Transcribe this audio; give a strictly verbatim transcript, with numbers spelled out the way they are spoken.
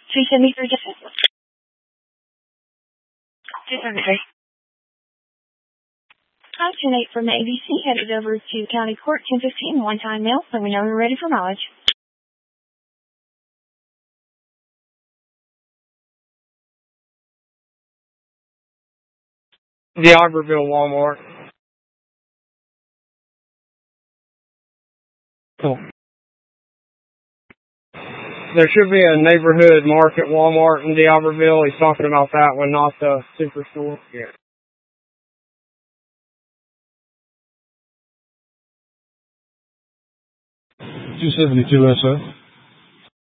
three seventy-three, two seventy-three. Option eight from A B C headed over to County Court, ten fifteen, one-time mail. Let me know when we're ready for mileage. The Iberville Walmart. Cool. There should be a neighborhood market Walmart in the Iberville. He's talking about that one, not the superstore. Yeah. two seventy-two S O.